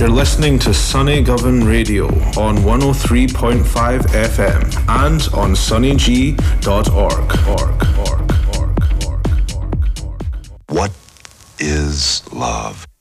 You're listening to Sunny Govan Radio on 103.5 FM and on sunnyg.org. What is love?